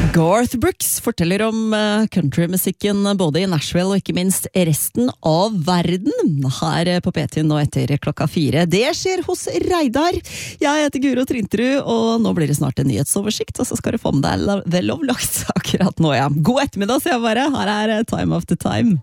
Garth Brooks forteller om countrymusikken både i Nashville og ikke minst resten av verden her på P3 nå etter 4. Det skjer hos Reidar. Jeg heter Guro Trinterud, og nå blir det snart en nyhetsoversikt, og så skal du få med deg vel lovlagt akkurat nå, ja. God ettermiddag, sier jeg bare. Her er Time After Time.